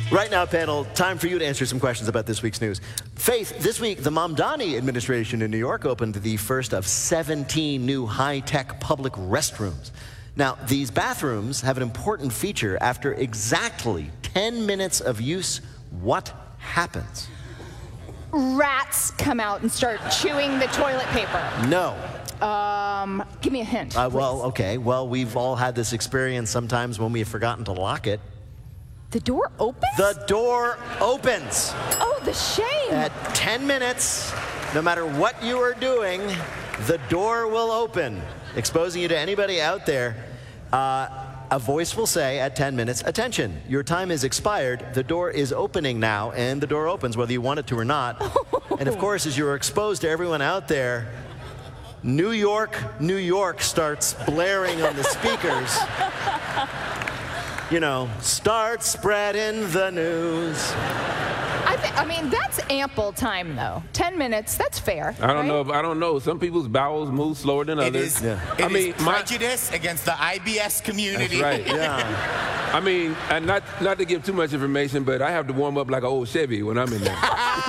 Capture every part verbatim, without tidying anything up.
Right now, panel, time for you to answer some questions about this week's news. Faith, this week, the Mamdani administration in New York opened the first of seventeen new high-tech public restrooms. Now, these bathrooms have an important feature. After exactly ten minutes of use, what happens? Rats come out and start chewing the toilet paper. No. Um, give me a hint. Uh, well, okay. Well, we've all had this experience sometimes when we have forgotten to lock it. The door opens? The door opens. Oh, the shame. At ten minutes, no matter what you are doing, the door will open, exposing you to anybody out there. Uh, a voice will say at ten minutes, attention, your time is expired. The door is opening now, and the door opens whether you want it to or not. And of course, as you are exposed to everyone out there, New York, New York starts blaring on the speakers. You know, start spreading the news. I, th- I mean, that's ample time, though. Ten minutes, that's fair. I don't right? know. If, I don't know. Some people's bowels move slower than It others. is, Yeah. it I mean, is my- prejudice against the I B S community. That's right. Yeah. I mean, and not not to give too much information, but I have to warm up like an old Chevy when I'm in there.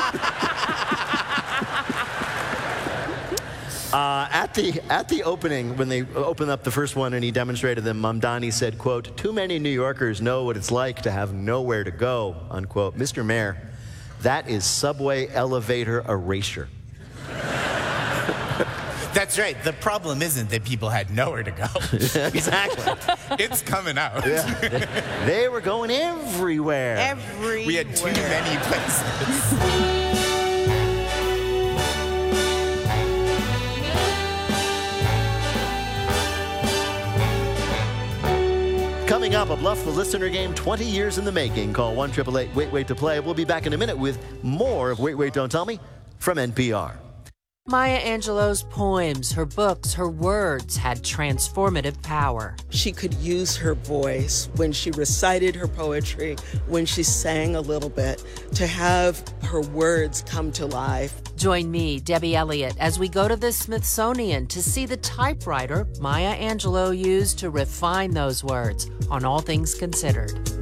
Uh, at the at the opening, when they opened up the first one and he demonstrated them, Mamdani said, quote, too many New Yorkers know what it's like to have nowhere to go, unquote. Mister Mayor, that is subway elevator erasure. That's right. The problem isn't that people had nowhere to go. Exactly. It's coming out. Yeah. They were going everywhere. Everywhere. We had too many places. Coming up, a Bluff the Listener game twenty years in the making. Call one eight eight eight wait wait to play. We'll be back in a minute with more of Wait, Wait, Don't Tell Me from N P R. Maya Angelou's poems, her books, her words had transformative power. She could use her voice when she recited her poetry, when she sang a little bit, to have her words come to life. Join me, Debbie Elliott, as we go to the Smithsonian to see the typewriter Maya Angelou used to refine those words on All Things Considered.